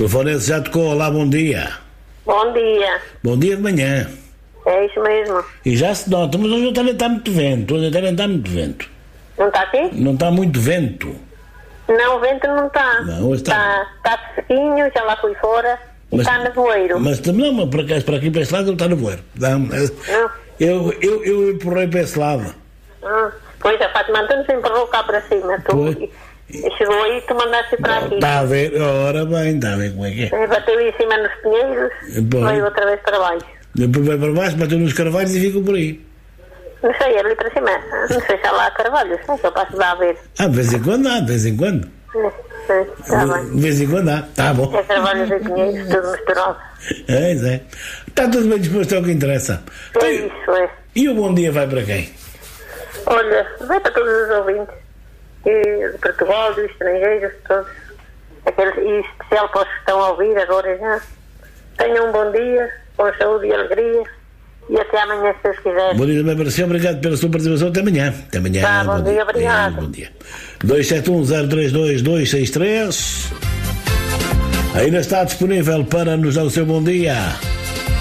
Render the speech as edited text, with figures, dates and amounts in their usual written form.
telefone já tocou. Olá, bom dia. Bom dia. Bom dia de manhã. É isso mesmo. E já se nota, mas hoje também está muito vento. Não está aqui? Não está muito vento. Não, o vento não está. Não, hoje está. Está sequinho, já lá fui fora. E está nevoeiro. Mas também, não, por acaso, para aqui, para esse lado, não está nevoeiro. Não. Eu empurrei para esse lado. Pois, a Fátima Antunes empurrou cá para cima. Chegou aí e tu mandaste para aqui. Está a ver, ora bem, está a ver como é que é. Bateu em cima nos pinheiros, veio outra vez para baixo. Depois vai para baixo, bateu nos carvalhos e ficou por aí. Não sei, ali para cima. Não sei se há lá carvalhos, não sei se eu passo lá a ver. De vez em quando há, de vez em quando. Está bem. De vez em quando há, está bom. É carvalhos e pinheiros, tudo misturado. É. Está tudo bem disposto, é o que interessa. É isso, é. E o bom dia vai para quem? Olha, vai para todos os ouvintes. De Portugal, dos estrangeiros, todos. E especial para os que estão a ouvir agora já. Tenham um bom dia, com saúde e alegria. E até amanhã, se Deus quiser. Bom dia também para si, obrigado pela sua participação. Até amanhã. Até amanhã. Tá, bom dia, obrigado. Bom dia. 271-032-263. Ainda está disponível para nos dar o seu bom dia.